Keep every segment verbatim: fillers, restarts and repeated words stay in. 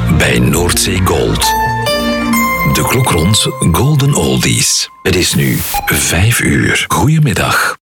bij Noordzee Gold. De klok rond Golden Oldies. Het is nu vijf uur. Goedemiddag.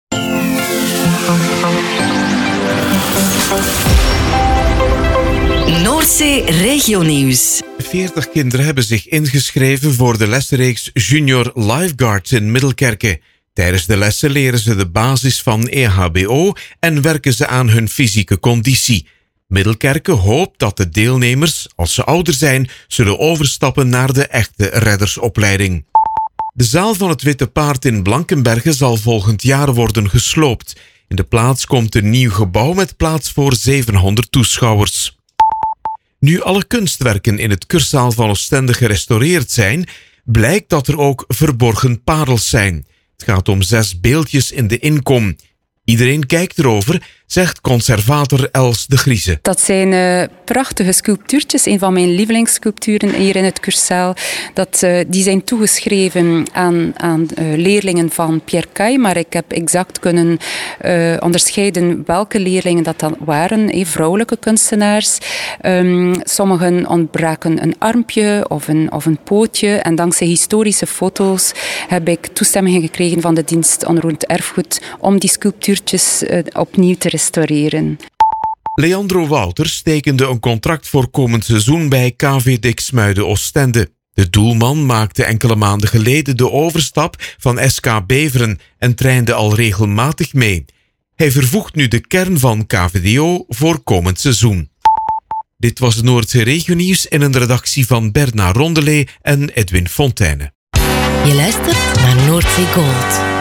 Noordzee Regionieuws. veertig kinderen hebben zich ingeschreven voor de lessenreeks Junior Lifeguards in Middelkerke. Tijdens de lessen leren ze de basis van E H B O en werken ze aan hun fysieke conditie. Middelkerke hoopt dat de deelnemers, als ze ouder zijn, zullen overstappen naar de echte reddersopleiding. De zaal van het Witte Paard in Blankenberge zal volgend jaar worden gesloopt. In de plaats komt een nieuw gebouw met plaats voor zevenhonderd toeschouwers. Nu alle kunstwerken in het Kurzaal van Oostende gerestaureerd zijn, blijkt dat er ook verborgen parels zijn. Het gaat om zes beeldjes in de inkom. Iedereen kijkt erover, zegt conservator Els de Grieze. Dat zijn uh, prachtige sculptuurtjes, een van mijn lievelingssculpturen hier in het Kurzaal. Dat, uh, die zijn toegeschreven aan, aan uh, leerlingen van Pierre Caille, maar ik heb exact kunnen uh, onderscheiden welke leerlingen dat dan waren, eh, vrouwelijke kunstenaars. Um, sommigen ontbraken een armpje of een, of een pootje en dankzij historische foto's heb ik toestemming gekregen van de dienst onroerend erfgoed om die sculptuurtjes uh, opnieuw te restaureren. Leandro Wouters tekende een contract voor komend seizoen bij K V Diksmuiden Oostende. De doelman maakte enkele maanden geleden de overstap van S K Beveren en trainde al regelmatig mee. Hij vervoegt nu de kern van K V D O voor komend seizoen. Dit was het Noordzee Regionieuws in een redactie van Bernard Rondelet en Edwin Fontaine. Je luistert naar Noordzee Gold.